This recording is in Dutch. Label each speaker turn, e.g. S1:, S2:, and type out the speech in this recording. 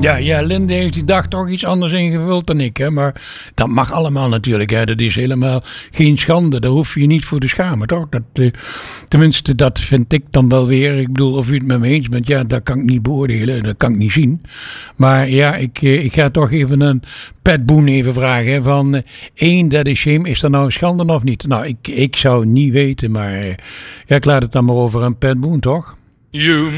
S1: Ja, Linde heeft die dag toch iets anders ingevuld dan ik. Hè? Maar dat mag allemaal natuurlijk. Hè? Dat is helemaal geen schande. Daar hoef je je niet voor te schamen, toch? Tenminste, dat vind ik dan wel weer. Ik bedoel, of u het met me eens bent, ja, dat kan ik niet beoordelen. Dat kan ik niet zien. Maar ja, ik ga toch even een Pat Boone even vragen. Van, dat is shame. Is dat nou een schande of niet? Nou, ik zou niet weten. Maar ja, ik laat het dan maar over een Pat Boone, toch?